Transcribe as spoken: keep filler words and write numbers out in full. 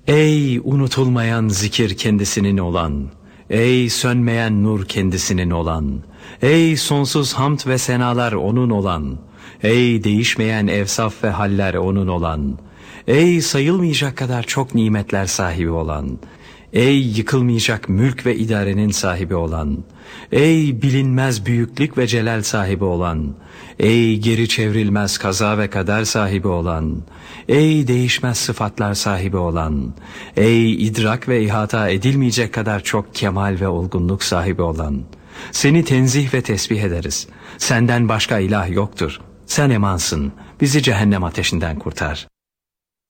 Ey unutulmayan zikir kendisinin olan, ey sönmeyen nur kendisinin olan, ey sonsuz hamd ve senalar onun olan, ey değişmeyen evsaf ve haller onun olan, ey sayılmayacak kadar çok nimetler sahibi olan, ey yıkılmayacak mülk ve idarenin sahibi olan, ey bilinmez büyüklük ve celal sahibi olan, ey geri çevrilmez kaza ve kader sahibi olan, ey değişmez sıfatlar sahibi olan, ey idrak ve ihata edilmeyecek kadar çok kemal ve olgunluk sahibi olan, seni tenzih ve tesbih ederiz. Senden başka ilah yoktur. Sen emansın. Bizi cehennem ateşinden kurtar.